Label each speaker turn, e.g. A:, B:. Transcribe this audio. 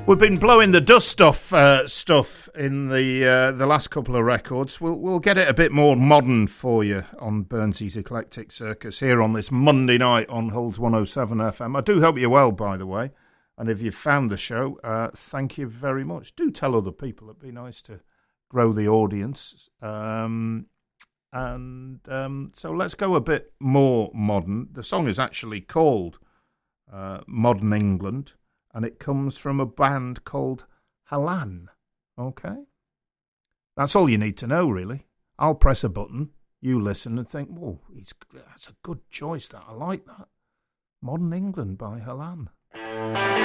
A: We've been blowing the dust off stuff in the last couple of records. We'll get it a bit more modern for you on Burnsy's Eclectic Circus here on this Monday night on Hull's 107 FM. I do hope you're well, by the way. And if you've found the show, thank you very much. Do tell other people. It'd be nice to grow the audience. So let's go a bit more modern. The song is actually called Modern England. And it comes from a band called Halan. Okay? That's all you need to know, really. I'll press a button, you listen and think, whoa, that's a good choice, that. I like that. Modern England by Halan.